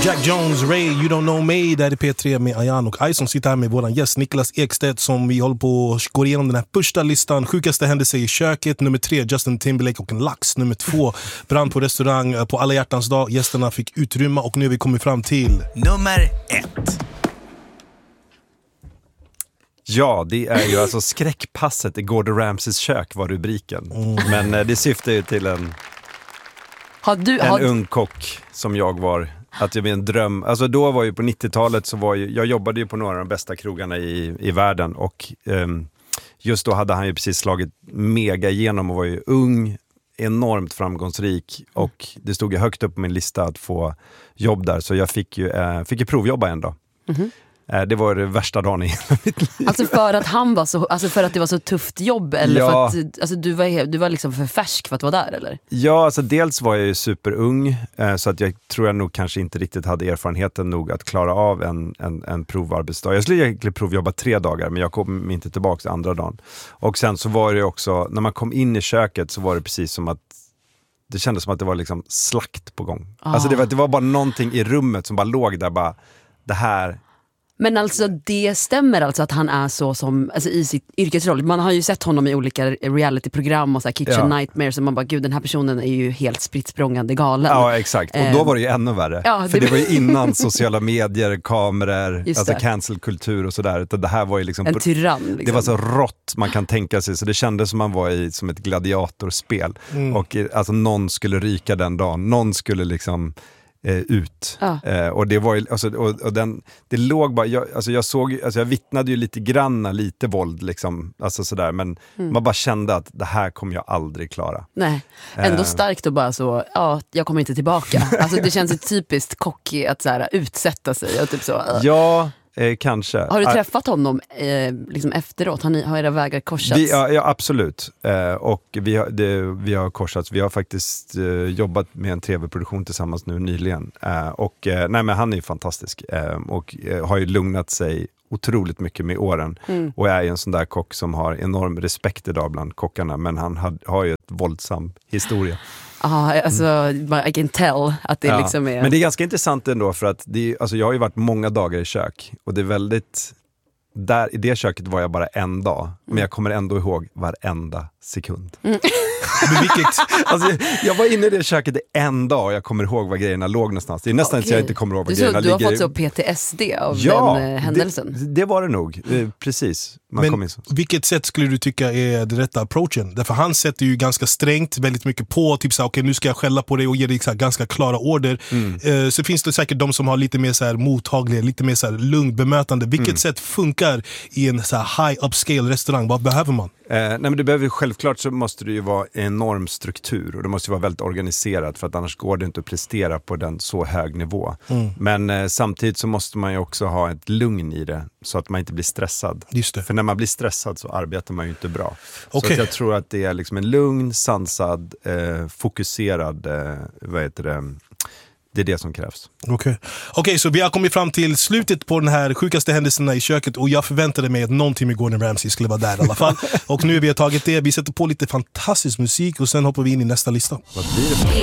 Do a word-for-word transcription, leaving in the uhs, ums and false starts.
Jack Jones, Ray, You Don't Know Me. Där är P tre med Ayan och Ison sitter här med våran gäst Niklas Ekstedt som vi håller på att gå igenom den här första listan. Sjukaste händelser i köket. Nummer tre, Justin Timberlake och en lax. Nummer två, brand på restaurang på alla hjärtans dag. Gästerna fick utrymma och nu har vi kommit fram till nummer ett. Ja, det är ju alltså skräckpasset i Gordon Ramsays kök var rubriken. Mm. Men eh, det syftar ju till en, har du, en har... ung kock som jag var. Att jag var en dröm. Alltså då var ju på nittiotalet så var ju, jag jobbade ju på några av de bästa krogarna i, i världen. Och um, just då hade han ju precis slagit mega igenom och var ju ung, enormt framgångsrik. Mm. Och det stod ju högt upp på min lista att få jobb där. Så jag fick ju, uh, fick ju provjobba en dag. Mm-hmm. Det var det värsta dagen i hela mitt liv. Alltså för att han var så, alltså för att det var så tufft jobb eller ja. för att alltså du var du var liksom för färsk för att vara där eller? Ja, alltså dels var jag ju superung så att jag tror jag nog kanske inte riktigt hade erfarenheten nog att klara av en en en provarbetsdag. Jag skulle egentligen provjobba tre dagar men jag kom inte tillbaka andra dagen. Och sen så var det också när man kom in i köket så var det precis som att det kändes som att det var liksom slakt på gång. Ah. Alltså det var det var bara någonting i rummet som bara låg där bara det här. Men alltså det stämmer alltså att han är så som alltså i sitt yrkesroll. Man har ju sett honom i olika realityprogram och så här Kitchen ja. Nightmare så man bara gud den här personen är ju helt spritt språngande galen. Ja exakt och då var det ju ännu värre. Ja, för det... det var ju innan sociala medier, kameror, alltså cancelkultur och sådär. Utan det här var ju liksom en tyrann. Liksom. Det var så rått man kan tänka sig så det kändes som man var i som ett gladiatorspel mm. och alltså någon skulle ryka den dagen. Någon skulle liksom Eh, ut. Ah. Eh, och det var ju, alltså, och, och den, det låg bara, jag, alltså jag såg, alltså jag vittnade ju lite granna, lite våld liksom, alltså sådär, men mm. man bara kände att det här kommer jag aldrig klara. Nej, ändå eh. starkt och bara så, ja, jag kommer inte tillbaka. Alltså det känns ju typiskt cocky att så här, utsätta sig och typ så. Uh. Ja, Eh, kanske. Har du träffat honom eh, liksom efteråt? Har, ni, har era vägar korsats? Vi, ja, ja, absolut. Eh, och vi har, det, vi har korsats. Vi har faktiskt eh, jobbat med en tv-produktion tillsammans nu nyligen. Eh, och eh, nej, men han är ju fantastisk. Eh, och eh, har ju lugnat sig otroligt mycket med åren. Mm. Och är ju en sån där kock som har enorm respekt idag bland kockarna. Men han har, har ju ett våldsam historia. Ja, alltså I can tell att det ja, liksom är... Men det är ganska intressant ändå för att det är, alltså jag har ju varit många dagar i kök och det är väldigt... Där, i det köket var jag bara en dag mm. men jag kommer ändå ihåg varenda sekund. Mm. Vilket, alltså, jag var inne i det köket en dag och jag kommer ihåg var grejerna låg någonstans. Det är nästan okay. så jag inte kommer ihåg var du, grejerna du ligger. Du har fått så P T S D av ja, den eh, händelsen. Det, det var det nog, eh, precis. Man men kom in så. Vilket sätt skulle du tycka är det rätta approachen? Därför han sätter ju ganska strängt, väldigt mycket på, typ såhär, okej okay, nu ska jag skälla på dig och ge dig såhär, ganska klara order. Mm. Eh, så finns det säkert de som har lite mer såhär mottagliga, lite mer såhär lugnt bemötande. Vilket mm. sätt funkar i en såhär high upscale restaurang? Vad behöver man? Eh, nej men det behöver självklart så måste det ju vara enorm struktur och det måste ju vara väldigt organiserat för att annars går det inte att prestera på den så hög nivå. Mm. Men eh, samtidigt så måste man ju också ha ett lugn i det så att man inte blir stressad. Just det. För när man blir stressad så arbetar man ju inte bra. Okay. Så att jag tror att det är liksom en lugn, sansad, eh, fokuserad, eh, vad heter det... Det är det som krävs. Okej, okay. okay, så vi har kommit fram till slutet på den här sjukaste händelserna i köket och jag förväntade mig att någonting med Gordon Ramsay skulle vara där i alla fall. Och nu har vi tagit det, vi sätter på lite fantastisk musik och sen hoppar vi in i nästa lista. Vad blir det för?